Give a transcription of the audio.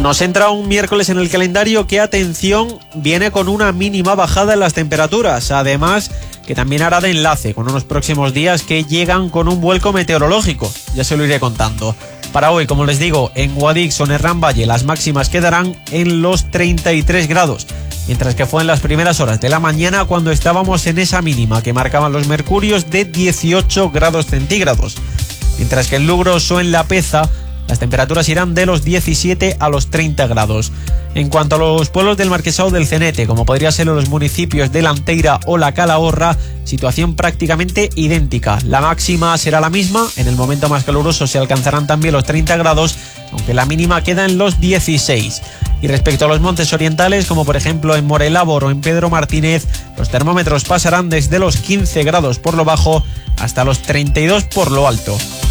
Nos entra un miércoles en el calendario que, atención, viene con una mínima bajada en las temperaturas. Además, que también hará de enlace con unos próximos días que llegan con un vuelco meteorológico. Ya se lo iré contando. Para hoy, como les digo, en Guadix o en Herrán Valle las máximas quedarán en los 33 grados. Mientras que fue en las primeras horas de la mañana cuando estábamos en esa mínima que marcaban los mercurios de 18 grados centígrados. Mientras que en Lugros o en La Peza las temperaturas irán de los 17 a los 30 grados. En cuanto a los pueblos del Marquesado del Cenete, como podría ser los municipios de Lanteira o La Calahorra, situación prácticamente idéntica. La máxima será la misma, en el momento más caluroso se alcanzarán también los 30 grados, aunque la mínima queda en los 16. Y respecto a los montes orientales, como por ejemplo en Morelábor o en Pedro Martínez, los termómetros pasarán desde los 15 grados por lo bajo hasta los 32 por lo alto.